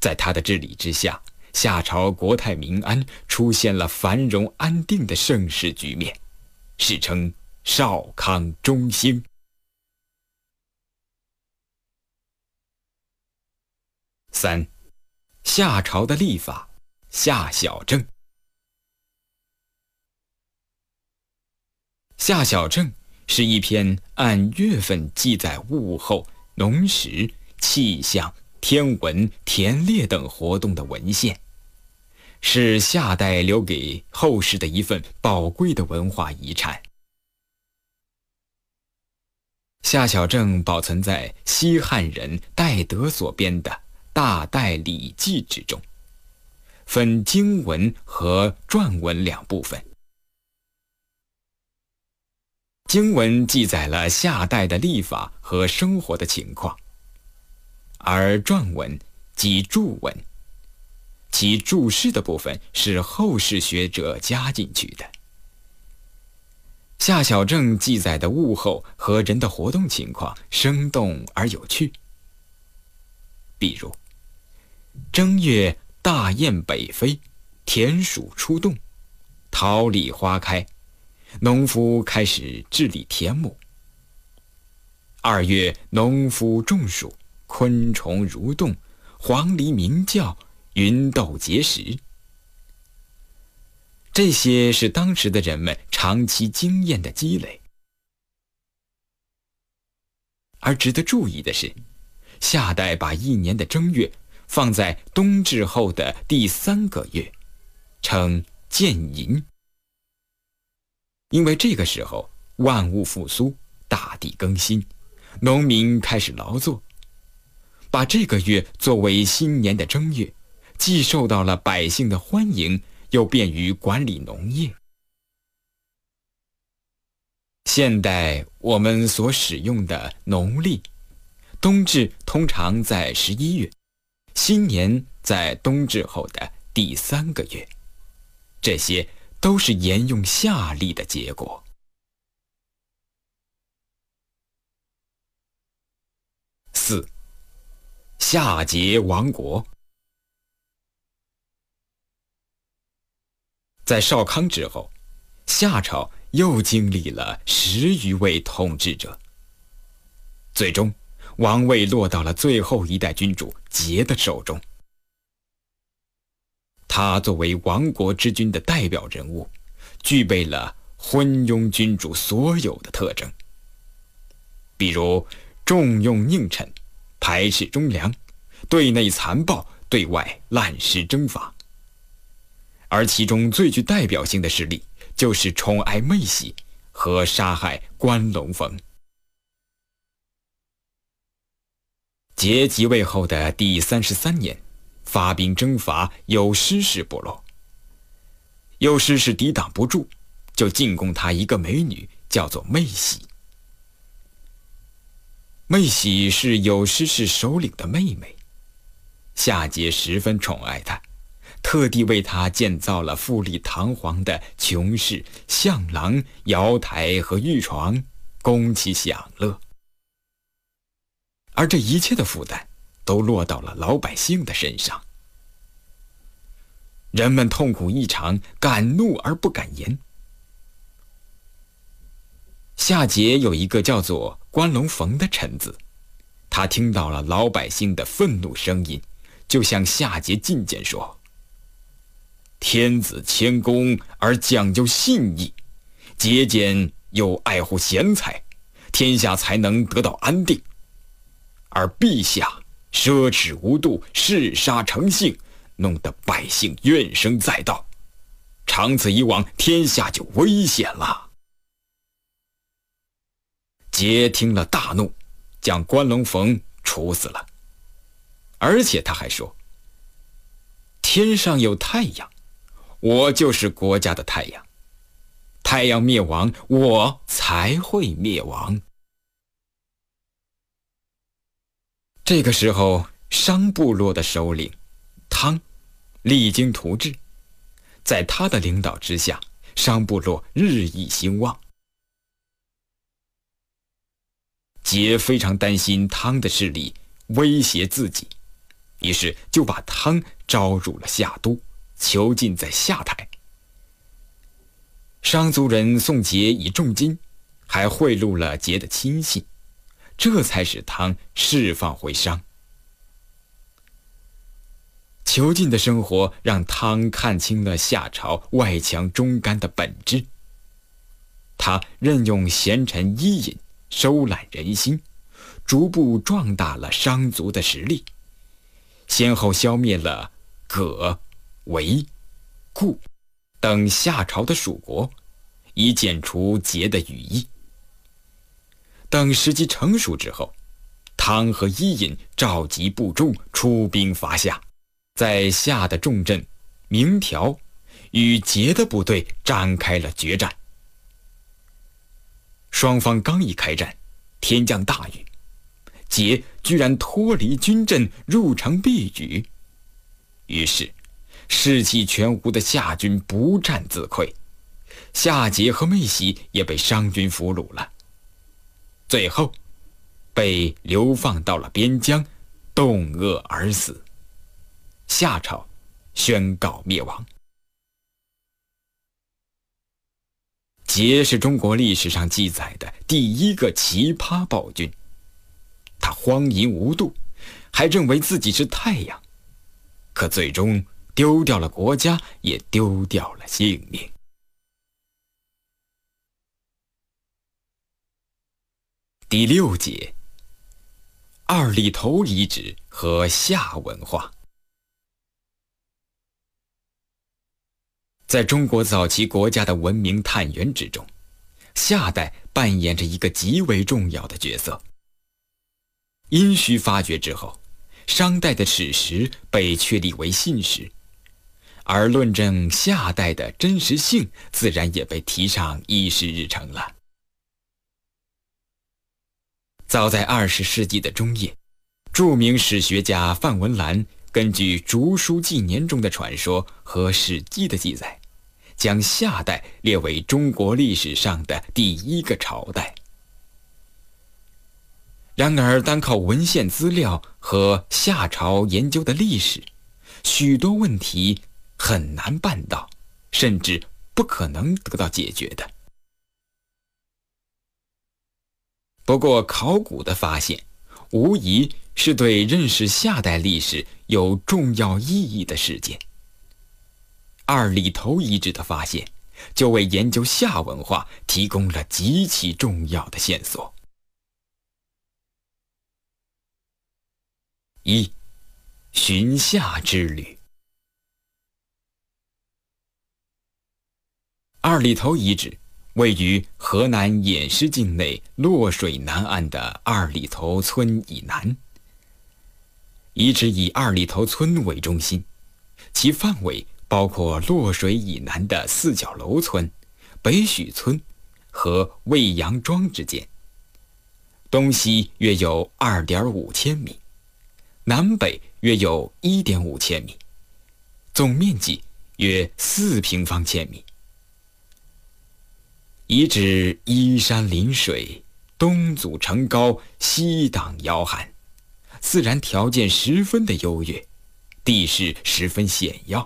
在他的治理之下，夏朝国泰民安，出现了繁荣安定的盛世局面，史称少康中兴。3. 夏朝的历法，夏小正。夏小正是一篇按月份记载物候、农时、气象、天文、田猎等活动的文献，是夏代留给后世的一份宝贵的文化遗产。夏小正保存在西汉人戴德所编的《大戴礼记》之中，分经文和篆文两部分。经文记载了夏代的历法和生活的情况，而篆文即注文，其注释的部分是后世学者加进去的。夏小正记载的物候和人的活动情况生动而有趣。比如正月大雁北飞，田鼠出动，桃李花开，农夫开始治理田亩。2月农夫种黍，昆虫蠕动，黄鹂鸣叫，芸豆结实。这些是当时的人们长期经验的积累。而值得注意的是，夏代把一年的正月放在冬至后的第3个月，称建寅。因为这个时候万物复苏，大地更新，农民开始劳作，把这个月作为新年的正月，既受到了百姓的欢迎，又便于管理农业。现代我们所使用的农历，冬至通常在11月，新年在冬至后的第3个月，这些都是沿用夏历的结果。4. 夏桀亡国。在少康之后，夏朝又经历了10余位统治者，最终王位落到了最后一代君主桀的手中。他作为亡国之君的代表人物，具备了昏庸君主所有的特征，比如重用佞臣，排斥忠良，对内残暴，对外滥施征伐。而其中最具代表性的事例，就是宠爱妹喜和杀害关龙逢。桀即位后的第33年，发兵征伐有师氏部落，有师氏抵挡不住，就进贡他一个美女，叫做妹喜。妹喜是有师氏首领的妹妹，夏桀十分宠爱她，特地为她建造了富丽堂皇的琼室、象廊、瑶台和御床，供其享乐。而这一切的负担都落到了老百姓的身上，人们痛苦异常，敢怒而不敢言。夏桀有一个叫做关龙逢的臣子，他听到了老百姓的愤怒声音，就向夏桀进谏说：天子谦恭而讲究信义，节俭又爱护贤才，天下才能得到安定。而陛下奢侈无度，嗜杀成性，弄得百姓怨声载道，长此以往，天下就危险了。桀听了大怒，将关龙逢处死了。而且他还说：天上有太阳，我就是国家的太阳，太阳灭亡，我才会灭亡。这个时候，商部落的首领汤励精图治，在他的领导之下，商部落日益兴旺。桀非常担心汤的势力威胁自己， 于是就把汤招入了夏都，囚禁在下台。商族人送桀以重金，还贿赂了桀的亲信，这才使汤释放回商。囚禁的生活让汤看清了夏朝外强中干的本质。他任用贤臣伊尹，收揽人心，逐步壮大了商族的实力，先后消灭了葛、韦、顾等夏朝的属国，以剪除桀的羽翼。等时机成熟之后，汤和伊尹召集部众出兵伐夏，在夏的重镇明条与桀的部队展开了决战。双方刚一开战，天降大雨，桀居然脱离军阵入城避雨，于是士气全无的夏军不战自溃，夏桀和妹喜也被商军俘虏了，最后被流放到了边疆，冻饿而死。夏朝宣告灭亡。桀是中国历史上记载的第一个奇葩暴君，他荒淫无度，还认为自己是太阳，可最终丢掉了国家，也丢掉了性命。第6节，二里头遗址和夏文化。在中国早期国家的文明探源之中，夏代扮演着一个极为重要的角色。殷墟发掘之后，商代的史实被确立为信史，而论证夏代的真实性自然也被提上议事日程了。早在20世纪的中叶，著名史学家范文澜根据《竹书纪年》中的传说和《史记》的记载，将夏代列为中国历史上的第一个朝代。然而，单靠文献资料和夏朝研究的历史，许多问题很难办到，甚至不可能得到解决的。不过，考古的发现无疑是对认识夏代历史有重要意义的事件。二里头遗址的发现，就为研究夏文化提供了极其重要的线索。1. 寻夏之旅。二里头遗址位于河南偃师境内洛水南岸的二里头村以南。遗址以二里头村为中心，其范围包括洛水以南的四角楼村、北许村和未阳庄之间，东西约有 2.5 千米，南北约有 1.5 千米，总面积约4平方千米。遗址依山临水，东阻城高，西挡遥寒，自然条件十分的优越，地势十分险要。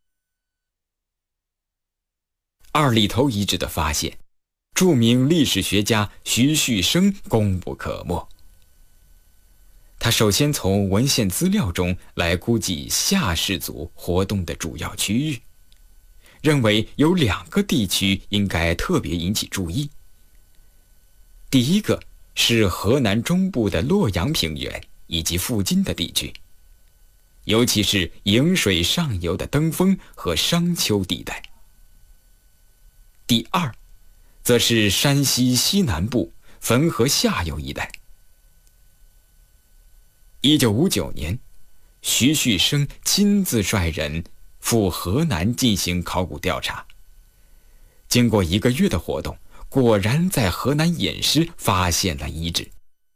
二里头遗址的发现，著名历史学家徐旭升功不可没。他首先从文献资料中来估计夏氏族活动的主要区域，认为有2个地区应该特别引起注意。第一个是河南中部的洛阳平原以及附近的地区，尤其是颍水上游的登封和商丘地带。第二，则是山西西南部汾河下游一带。1959年，徐旭升亲自率人赴河南进行考古调查。经过1个月的活动，果然在河南偃师发现了遗址。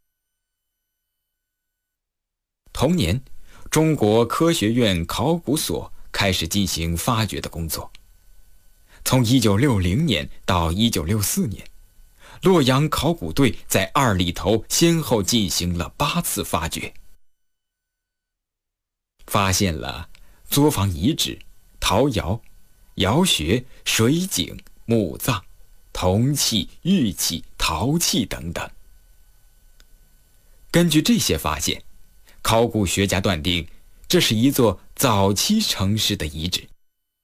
同年，中国科学院考古所开始进行发掘的工作。从1960年到1964年，洛阳考古队在二里头先后进行了8次发掘。 发现了作坊遗址、陶窑、窑穴、水井、墓葬、铜器、玉器、陶器等等。根据这些发现，考古学家断定这是一座早期城市的遗址。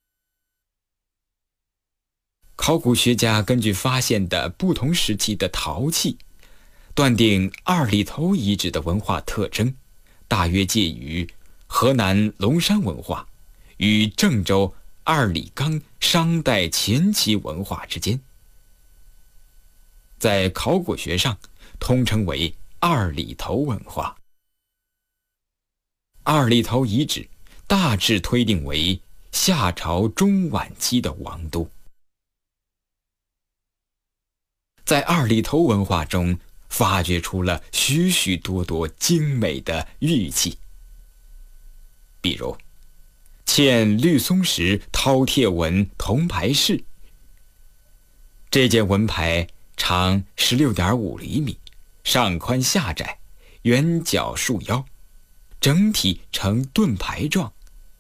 考古学家根据发现的不同时期的陶器，断定二里头遗址的文化特征大约介于河南龙山文化与郑州二里岗商代前期文化之间，在考古学上通称为二里头文化。二里头遗址大致推定为夏朝中晚期的王都。在二里头文化中发掘出了许许多多精美的玉器，比如嵌绿松石饕餮纹铜牌饰。这件纹牌长 16.5 厘米，上宽下窄，圆角束腰，整体呈盾牌状。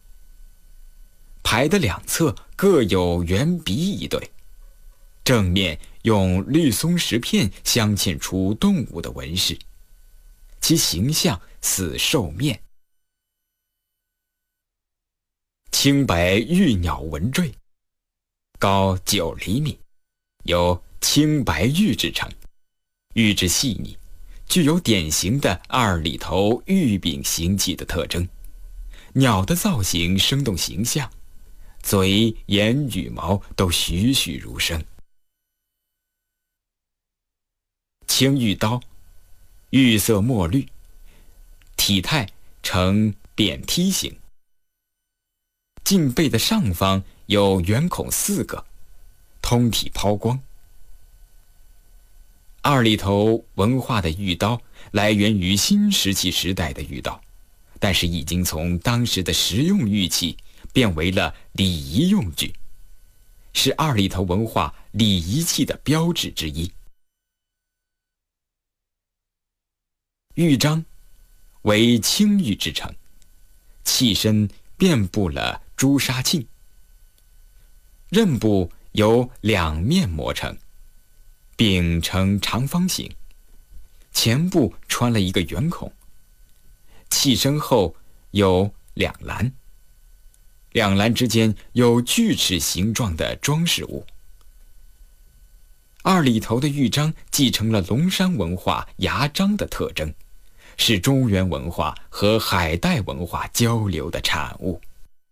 牌的两侧各有圆鼻一对，正面用绿松石片镶嵌出动物的纹饰，其形象似兽面。青白玉鸟纹坠，高9厘米，由青白玉制成，玉质细腻，具有典型的二里头玉柄形器的特征。鸟的造型生动形象，嘴、眼、羽毛都栩栩如生。青玉刀，玉色墨绿，体态呈扁梯形，颈背的上方有圆孔4个，通体抛光。二里头文化的玉刀来源于新石器时代的玉刀，但是已经从当时的实用玉器变为了礼仪用具，是二里头文化礼仪器的标志之一。玉章为青玉制成，器身遍布了朱砂磬，刃部由两面磨成，柄呈长方形，前部穿了一个圆孔，器身后有两栏，两栏之间有锯齿形状的装饰物。二里头的玉章继承了龙山文化牙章的特征，是中原文化和海带文化交流的产物。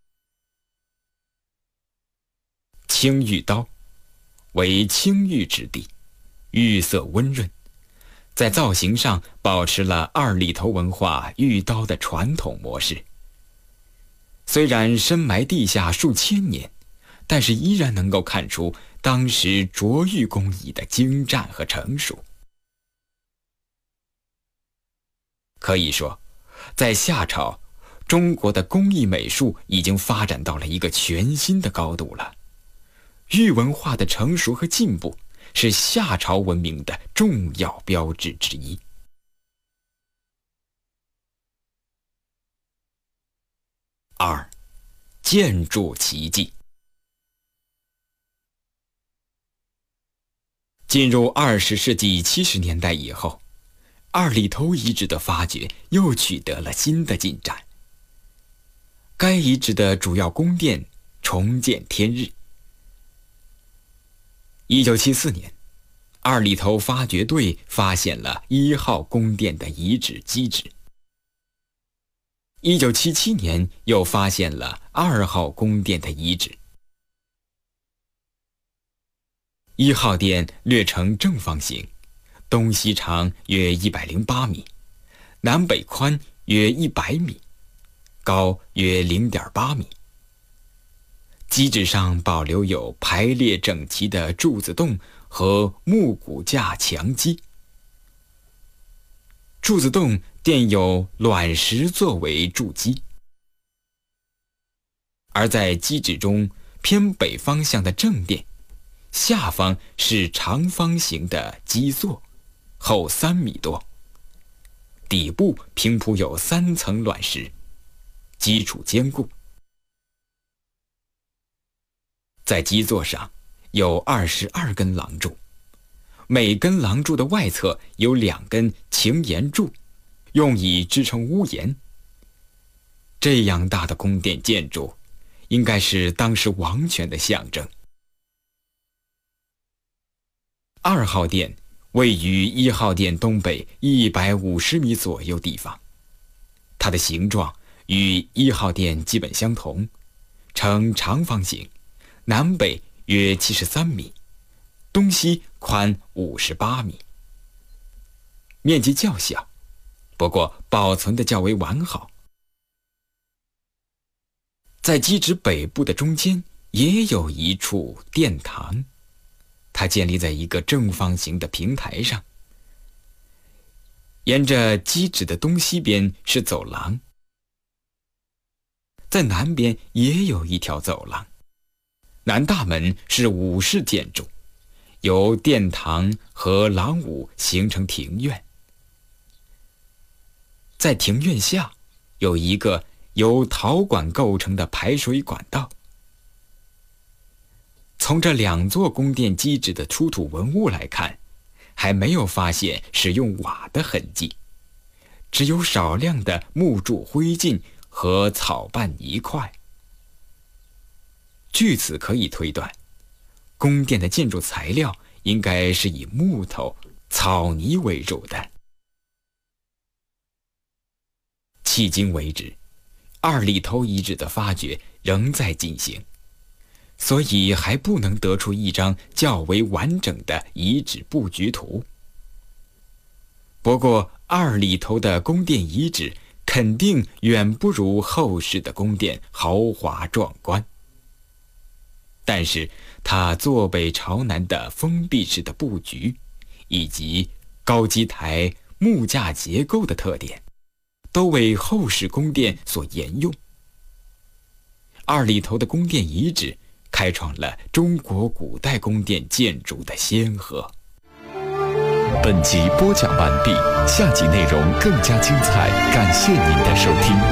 青玉刀为青玉质地，玉色温润，在造型上保持了二里头文化玉刀的传统模式。虽然深埋地下数千年，但是依然能够看出当时琢玉工艺的精湛和成熟。可以说，在夏朝，中国的工艺美术已经发展到了一个全新的高度了。玉文化的成熟和进步是夏朝文明的重要标志之一。2. 建筑奇迹。进入20世纪70年代以后，二里头遗址的发掘又取得了新的进展。该遗址的主要宫殿重见天日。1974年，二里头发掘队发现了1号宫殿的遗址基址。1977年又发现了2号宫殿的遗址。1号殿略呈正方形，东西长约108米，南北宽约100米，高约0.8米。基址上保留有排列整齐的柱子洞和木骨架墙基。柱子洞垫有卵石作为柱基，而在基址中偏北方向的正殿，下方是长方形的基座，厚3米多，底部平铺有3层卵石， 基础坚固。在基座上有22根廊柱，每根廊柱的外侧有2根擎檐柱，用以支撑屋檐。这样大的宫殿建筑，应该是当时王权的象征。2号殿位于1号殿东北150米左右地方，它的形状与1号殿基本相同，呈长方形，南北约73米，东西宽58米，面积较小，不过保存得较为完好。在基址北部的中间也有一处殿堂，它建立在一个正方形的平台上，沿着基址的东西边是走廊，在南边也有一条走廊。南大门是武式建筑，由殿堂和廊庑形成庭院。在庭院下有一个由陶管构成的排水管道。从这2座宫殿基址的出土文物来看，还没有发现使用瓦的痕迹，只有少量的木柱灰烬和草瓣泥块。据此可以推断，宫殿的建筑材料应该是以木头、草泥为主的。迄今为止，2里头遗址的发掘仍在进行，所以还不能得出一张较为完整的遗址布局图。不过2里头的宫殿遗址肯定远不如后世的宫殿豪华壮观，但是它坐北朝南的封闭式的布局，以及高基台木架结构的特点，都为后世宫殿所沿用。2里头的宫殿遗址开创了中国古代宫殿建筑的先河。 本集播讲完毕，下集内容更加精彩，感谢您的收听。